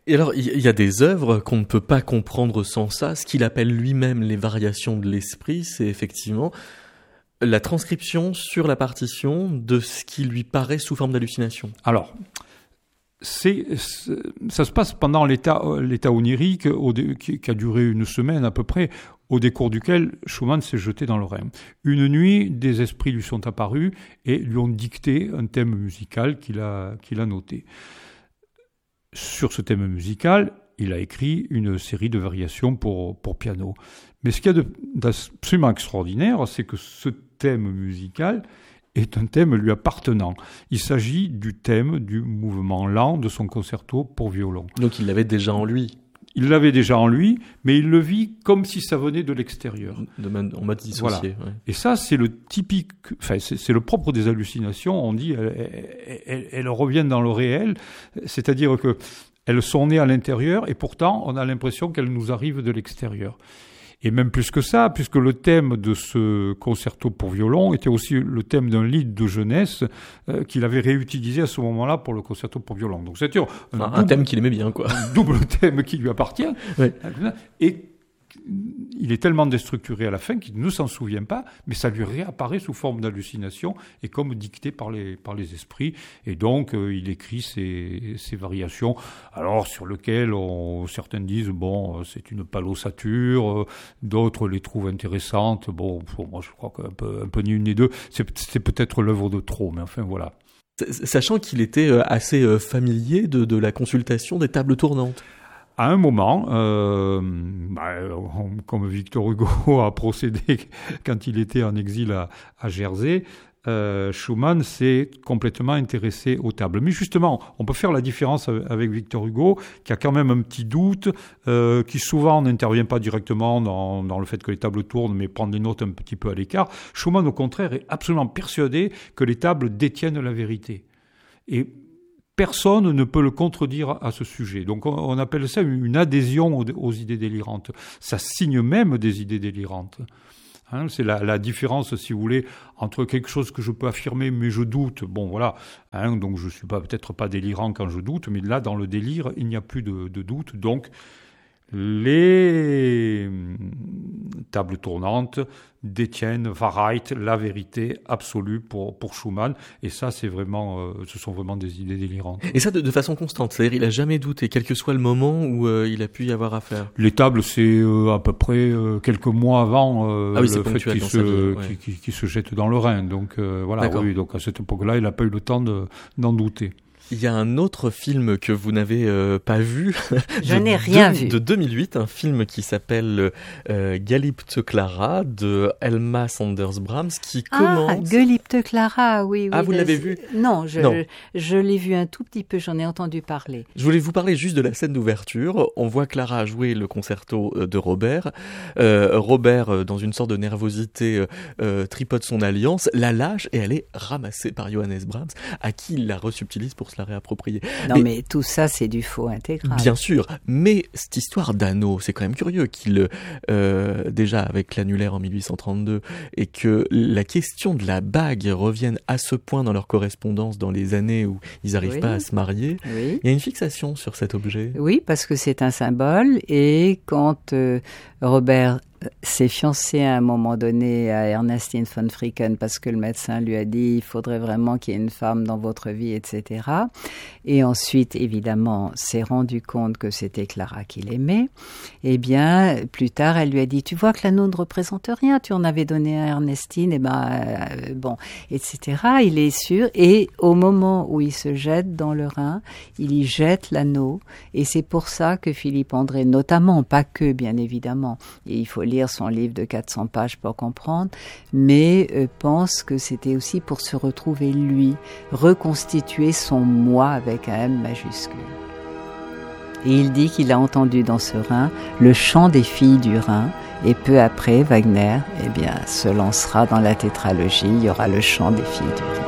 Et alors, il y a des œuvres qu'on ne peut pas comprendre sans ça. Ce qu'il appelle lui-même les variations de l'esprit, c'est effectivement la transcription sur la partition de ce qui lui paraît sous forme d'hallucination. Alors, ça se passe pendant l'état onirique qui a duré une semaine à peu près, au décours duquel Schumann s'est jeté dans le Rhin. Une nuit, des esprits lui sont apparus et lui ont dicté un thème musical qu'il a noté. Sur ce thème musical, il a écrit une série de variations pour piano. Mais ce qu'il y a d'absolument extraordinaire, c'est que ce thème musical est un thème lui appartenant. Il s'agit du thème du mouvement lent de son concerto pour violon. Donc il l'avait déjà en lui. Il l'avait déjà en lui, mais il le vit comme si ça venait de l'extérieur. En mode dissocié. Voilà. Ouais. Et ça, c'est le typique, c'est le propre des hallucinations. On dit, elles reviennent dans le réel, c'est-à-dire que elles sont nées à l'intérieur et pourtant, on a l'impression qu'elles nous arrivent de l'extérieur. Et même plus que ça, puisque le thème de ce concerto pour violon était aussi le thème d'un lied de jeunesse qu'il avait réutilisé à ce moment-là pour le concerto pour violon. Donc c'est un thème qu'il aimait bien, quoi. Un double thème qui lui appartient. Ouais. Et il est tellement déstructuré à la fin qu'il ne s'en souvient pas, mais ça lui réapparaît sous forme d'hallucination et comme dicté par les esprits. Et donc, il écrit ces variations, alors sur lesquelles certains disent, bon, c'est une palossature, d'autres les trouvent intéressantes. Bon, moi je crois qu'un peu ni une ni deux, c'est peut-être l'œuvre de trop, mais enfin voilà. Sachant qu'il était assez familier de la consultation des tables tournantes. À un moment, comme Victor Hugo a procédé quand il était en exil à Jersey, Schumann s'est complètement intéressé aux tables. Mais justement, on peut faire la différence avec Victor Hugo, qui a quand même un petit doute, qui souvent n'intervient pas directement dans le fait que les tables tournent, mais prend des notes un petit peu à l'écart. Schumann, au contraire, est absolument persuadé que les tables détiennent la vérité. Et personne ne peut le contredire à ce sujet. Donc on appelle ça une adhésion aux idées délirantes. Ça signe même des idées délirantes. C'est la différence, si vous voulez, entre quelque chose que je peux affirmer mais je doute. Bon voilà, donc je suis peut-être pas délirant quand je doute, mais là dans le délire il n'y a plus de doute. Donc les tables tournantes détiennent Wahrheit, la vérité absolue pour Schumann, et ça ce sont vraiment des idées délirantes. Et ça de façon constante, c'est-à-dire il a jamais douté, quel que soit le moment où il a pu y avoir affaire. Les tables, c'est à peu près quelques mois avant le fait qu'il se jette dans le Rhin, donc voilà. Oui, donc à cette époque-là, il n'a pas eu le temps d'en douter. Il y a un autre film que vous n'avez pas vu. Je n'ai rien vu. De 2008, un film qui s'appelle Geliebte Clara de Elma Sanders Brahms qui commence... Geliebte Clara, oui. Ah, vous l'avez vu ? Non, je l'ai vu un tout petit peu, j'en ai entendu parler. Je voulais vous parler juste de la scène d'ouverture. On voit Clara jouer le concerto de Robert. Robert, dans une sorte de nervosité, tripote son alliance, la lâche et elle est ramassée par Johannes Brahms, à qui il la resubtilise pour se la réapproprier. Non, mais tout ça, c'est du faux intégral. Bien sûr, mais cette histoire d'anneau, c'est quand même curieux qu'il, déjà avec l'annulaire en 1832, et que la question de la bague revienne à ce point dans leur correspondance dans les années où ils n'arrivent pas à se marier. Oui. Il y a une fixation sur cet objet. Oui, parce que c'est un symbole, et quand Robert s'est fiancé à un moment donné à Ernestine von Fricken parce que le médecin lui a dit il faudrait vraiment qu'il y ait une femme dans votre vie, etc. Et ensuite, évidemment, s'est rendu compte que c'était Clara qu'il aimait. Eh bien, plus tard, elle lui a dit tu vois que l'anneau ne représente rien, tu en avais donné à Ernestine, etc. Il est sûr. Et au moment où il se jette dans le Rhin, il y jette l'anneau. Et c'est pour ça que Philippe André, notamment, pas que, bien évidemment, et il faut lire son livre de 400 pages pour comprendre, mais pense que c'était aussi pour se retrouver lui, reconstituer son moi avec un M majuscule. Et il dit qu'il a entendu dans ce Rhin le chant des filles du Rhin, et peu après, Wagner se lancera dans la tétralogie, il y aura le chant des filles du Rhin.